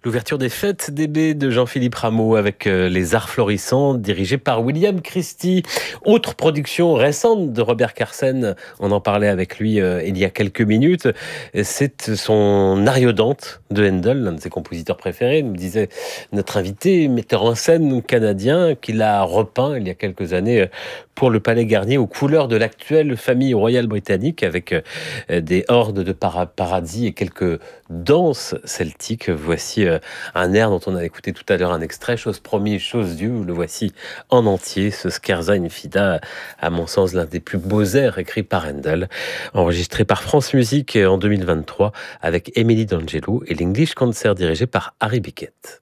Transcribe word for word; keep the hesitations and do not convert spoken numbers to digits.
L'ouverture des Fêtes des Baies de Jean-Philippe Rameau avec euh, les Arts Florissants, dirigé par William Christie. Autre production récente de Robert Carsen, on en parlait avec lui euh, il y a quelques minutes, c'est son Ariodante de Handel, l'un de ses compositeurs préférés, nous disait notre invité, metteur en scène canadien, qu'il a repeint il y a quelques années pour le Palais Garnier aux couleurs de l'actuelle famille royale britannique, avec euh, des hordes de para- paradis et quelques danses celtiques. Voici euh, un air dont on a écouté tout à l'heure un extrait, chose promise, chose due. Le voici en entier, ce Scherza Infida, à mon sens l'un des plus beaux airs écrits par Handel, enregistré par France Musique en deux mille vingt-trois avec Émilie D'Angelo et l'English Concert dirigé par Harry Bickett.